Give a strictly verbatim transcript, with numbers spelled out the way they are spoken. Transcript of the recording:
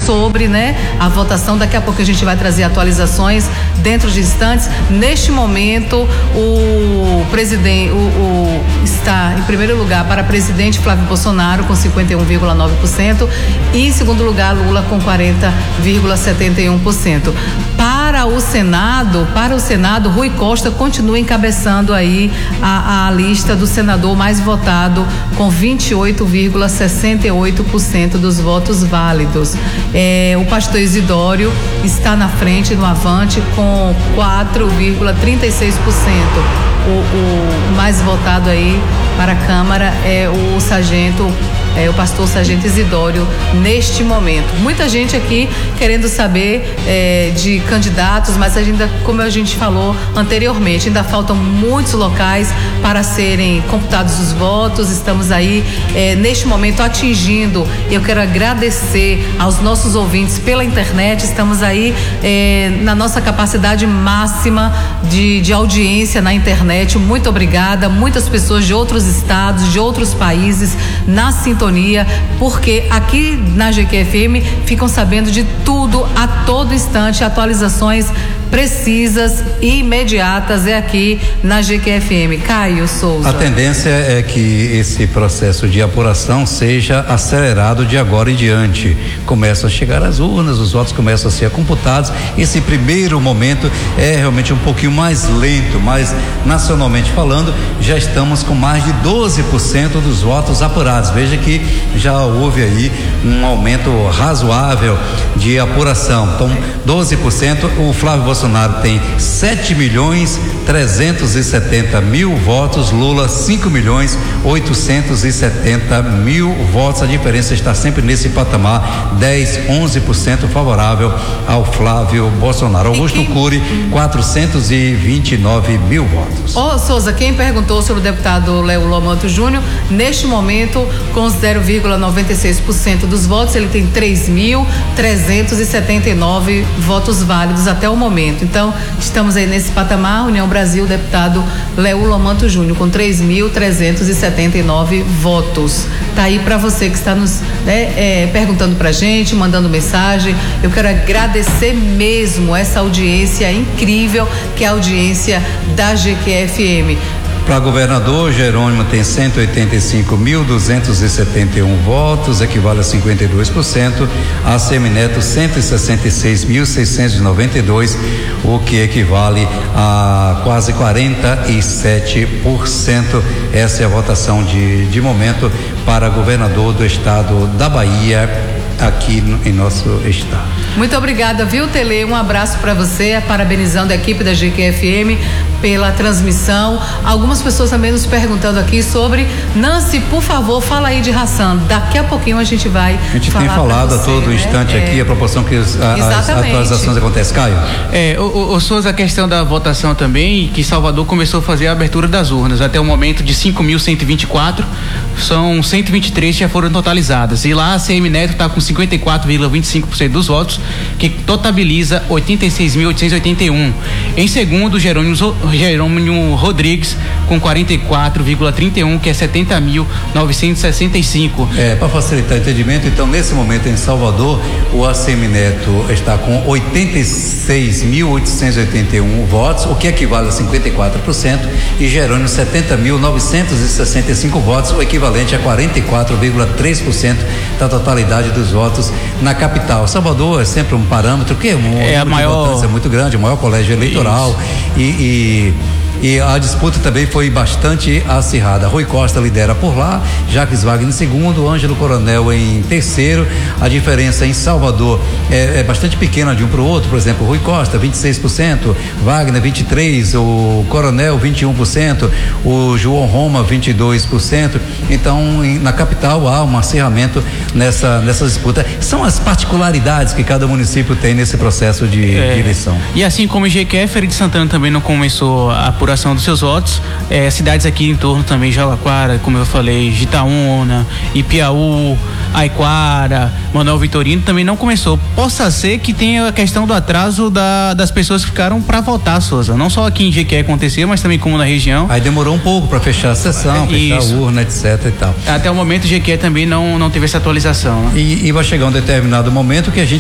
sobre, né, a votação. Daqui a pouco a gente vai trazer atualizações dentro de instantes. Neste momento, o presidente o, o, está em primeiro lugar para presidente Flávio Bolsonaro com cinquenta e um vírgula nove por cento e em segundo lugar Lula com quarenta vírgula setenta e um por cento. Para o Senado, para o Senado, Rui Costa continua encabeçando aí a, a lista do senador mais votado com vinte e oito vírgula sessenta e oito por cento dos votos válidos. É, o pastor Isidório está na frente no Avante com quatro vírgula trinta e seis por cento. O, o mais votado aí para a Câmara é o sargento É, o pastor Sargento Isidório neste momento. Muita gente aqui querendo saber é, de candidatos, mas ainda, como a gente falou anteriormente, ainda faltam muitos locais para serem computados os votos. Estamos aí é, neste momento atingindo, eu quero agradecer aos nossos ouvintes pela internet, estamos aí é, na nossa capacidade máxima de, de audiência na internet. Muito obrigada, muitas pessoas de outros estados, de outros países na sintonia, porque aqui na G Q F M ficam sabendo de tudo a todo instante, atualizações precisas e imediatas é aqui na G Q F M. Caio Souza. A tendência é que esse processo de apuração seja acelerado de agora em diante. Começam a chegar as urnas, os votos começam a ser computados. Esse primeiro momento é realmente um pouquinho mais lento, mas nacionalmente falando, já estamos com mais de doze por cento dos votos apurados. Veja que já houve aí um aumento razoável de apuração. Então, doze por cento, o Flávio Bolsonaro tem sete milhões trezentos e setenta mil votos, Lula cinco milhões oitocentos e setenta mil votos. A diferença está sempre nesse patamar, dez, onze por cento favorável ao Flávio Bolsonaro. Augusto Cury, quatrocentos e vinte e nove mil votos. Ô, oh, Souza, quem perguntou sobre o deputado Léo Lomanto Júnior, neste momento, com zero vírgula noventa e seis por cento dos votos, ele tem três mil trezentos e setenta e nove votos válidos até o momento. Então, estamos aí nesse patamar, União Brasil, deputado Léo Lomanto Júnior, com três mil trezentos e setenta e nove votos. Tá aí para você que está nos né, é, perguntando pra gente, mandando mensagem. Eu quero agradecer mesmo essa audiência incrível, que é a audiência da G Q F M. Para governador, Jerônimo tem cento e oitenta e cinco mil duzentos e setenta e um votos, equivale a cinquenta e dois por cento. A Semineto, cento e sessenta e seis mil seiscentos e noventa e dois, o que equivale a quase quarenta e sete por cento. Essa é a votação de, de momento para governador do estado da Bahia, aqui no, em nosso estado. Muito obrigada, viu, Tele? Um abraço para você, parabenizando a equipe da G Q F M pela transmissão. Algumas pessoas também nos perguntando aqui sobre Nancy, por favor, fala aí de ração. Daqui a pouquinho a gente vai A gente falar tem falado você, a todo né? instante é. aqui a proporção que os, a, as atualizações acontecem. Caio? É, o, o Souza, a questão da votação também, que Salvador começou a fazer a abertura das urnas. Até o momento de cinco mil cento e vinte e quatro, são cento e vinte e três que já foram totalizadas. E lá a Semineto está com cinquenta e quatro vírgula vinte e cinco por cento dos votos, que totaliza oitenta e seis mil oitocentos e oitenta e um. Em segundo, Jerônimo, Jerônimo Rodrigues com quarenta e quatro vírgula trinta e um, que é setenta mil novecentos e sessenta e cinco. É, para facilitar o entendimento, então nesse momento em Salvador, o Assemineto está com oitenta e seis mil oitocentos e oitenta e um votos, o que equivale a cinquenta e quatro por cento, e Jerônimo setenta mil novecentos e sessenta e cinco votos, o equivalente a quarenta e quatro vírgula três por cento da totalidade dos votos na capital. Salvador é sempre um parâmetro que é, um, é a maior, é muito grande, o maior colégio eleitoral. Isso. e, e E a disputa também foi bastante acirrada. Rui Costa lidera por lá, Jacques Wagner em segundo, Ângelo Coronel em terceiro. A diferença em Salvador é, é bastante pequena de um para o outro. Por exemplo, Rui Costa vinte e seis por cento, Wagner vinte e três por cento, o Coronel vinte e um por cento, o João Roma vinte e dois por cento. Então, em, na capital há um acirramento nessa, nessa disputa. São as particularidades que cada município tem nesse processo de, é, de eleição. E assim como Jequié, Feira de Santana também não começou a apuração dos seus votos, é, cidades aqui em torno também, Jalaquara, como eu falei, Jitaúna, Ipiaú, Aiquara, Manuel Vitorino, também não começou. Possa ser que tenha a questão do atraso da, das pessoas que ficaram para votar, Souza. Não só aqui em Jequié aconteceu, mas também como na região. Aí demorou um pouco para fechar a sessão, é, fechar isso. a urna, etc e tal. Até o momento, Jequié também não, não teve essa atualização, né? E, e vai chegar um determinado momento que a gente